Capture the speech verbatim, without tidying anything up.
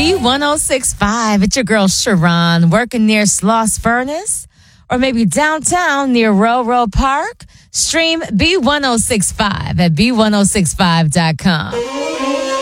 B one oh six point five. It's your girl Sharon, working near Sloss Furnace, or maybe downtown near Railroad Park. Stream B one oh six point five at B one oh six five dot com.